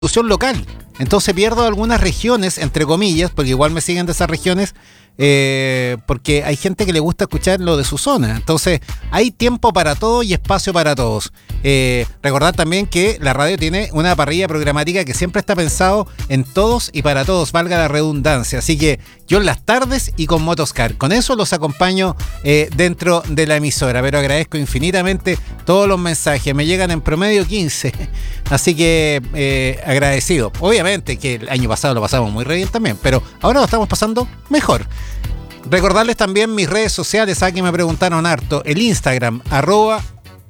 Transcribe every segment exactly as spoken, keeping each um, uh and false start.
distribución local. Entonces pierdo algunas regiones, entre comillas, porque igual me siguen de esas regiones, eh, porque hay gente que le gusta escuchar lo de su zona. Entonces hay tiempo para todo y espacio para todos. Eh, recordar también que la radio tiene una parrilla programática que siempre está pensado en todos y para todos, valga la redundancia. Así que yo en las tardes y con Motoscar, con eso los acompaño eh, dentro de la emisora, pero agradezco infinitamente todos los mensajes, me llegan en promedio quince, así que eh, agradecido. Obviamente que el año pasado lo pasamos muy re bien también, pero ahora lo estamos pasando mejor. Recordarles también mis redes sociales, aquí me preguntaron harto, el Instagram, arroba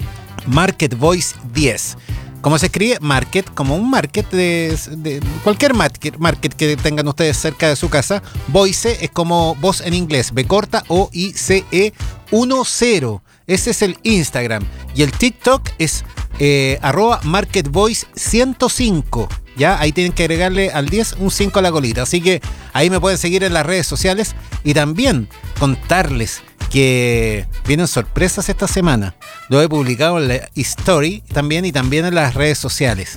MarketVoice diez. ¿Cómo se escribe? Market, como un market de, de cualquier market, market que tengan ustedes cerca de su casa. Voice es como voz en inglés, B corta, O I C E diez. Ese es el Instagram. Y el TikTok es eh, arroba MarketVoice ciento cinco. Ya, ahí tienen que agregarle al diez un cinco a la colita. Así que ahí me pueden seguir en las redes sociales y también contarles que vienen sorpresas esta semana. Lo he publicado en la Story también y también en las redes sociales.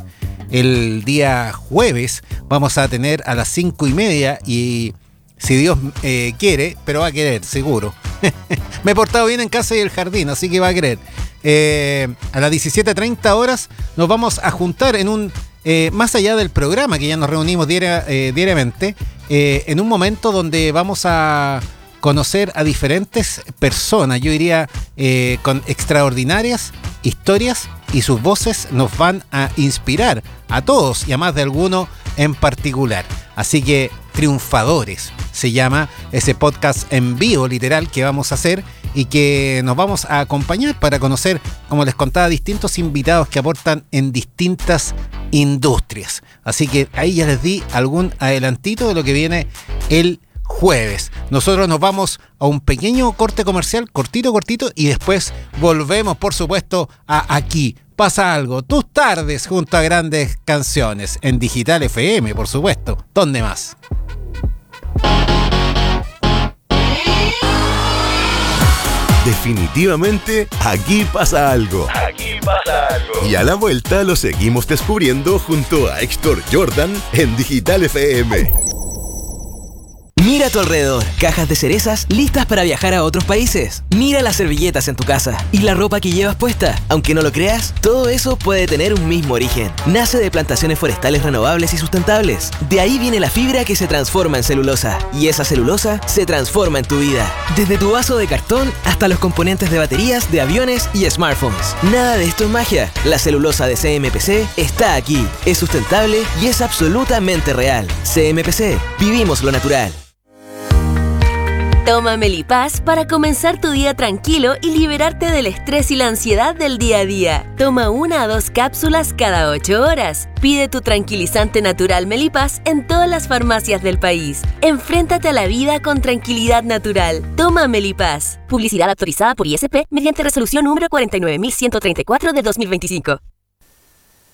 El día jueves vamos a tener a las cinco y media y si Dios eh, quiere, pero va a querer, seguro. Me he portado bien en casa y el jardín, así que va a querer. Eh, a las diecisiete treinta horas nos vamos a juntar en un... Eh, más allá del programa, que ya nos reunimos diaria, eh, diariamente, eh, en un momento donde vamos a conocer a diferentes personas, yo diría, eh, con extraordinarias historias, y sus voces nos van a inspirar a todos y a más de alguno en particular. Así que Triunfadores se llama ese podcast en vivo literal que vamos a hacer y que nos vamos a acompañar para conocer, como les contaba, distintos invitados que aportan en distintas industrias. Así que ahí ya les di algún adelantito de lo que viene el jueves. Nosotros nos vamos a un pequeño corte comercial, cortito, cortito, y después volvemos, por supuesto, a Aquí Pasa Algo, tus tardes junto a grandes canciones, en Digital F M, por supuesto. ¿Dónde más? Definitivamente, aquí pasa algo. Aquí pasa algo. Y a la vuelta lo seguimos descubriendo junto a Héctor Jordan en Digital F M. Mira a tu alrededor, cajas de cerezas listas para viajar a otros países. Mira las servilletas en tu casa y la ropa que llevas puesta. Aunque no lo creas, todo eso puede tener un mismo origen. Nace de plantaciones forestales renovables y sustentables. De ahí viene la fibra que se transforma en celulosa. Y esa celulosa se transforma en tu vida. Desde tu vaso de cartón hasta los componentes de baterías de aviones y smartphones. Nada de esto es magia. La celulosa de C M P C está aquí. Es sustentable y es absolutamente real. C M P C. Vivimos lo natural. Toma Melipaz para comenzar tu día tranquilo y liberarte del estrés y la ansiedad del día a día. Toma una a dos cápsulas cada ocho horas. Pide tu tranquilizante natural Melipaz en todas las farmacias del país. Enfréntate a la vida con tranquilidad natural. Toma Melipaz. Publicidad autorizada por I S P mediante resolución número cuarenta y nueve mil ciento treinta y cuatro de dos mil veinticinco.